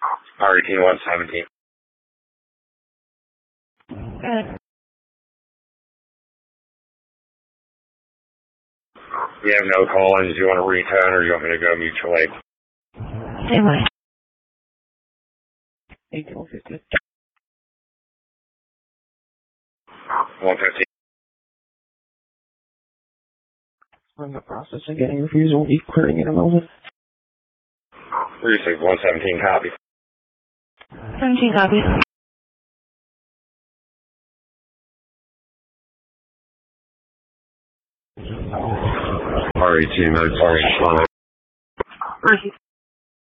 R18-117. You have no call-ins. Do you want to retone or do you want me to go mutual aid? Same way. 1850. 150. I'm in the process of getting a refusal. Will be clearing in a moment. Received 117, copy. 17 copy. R18-945. Receive.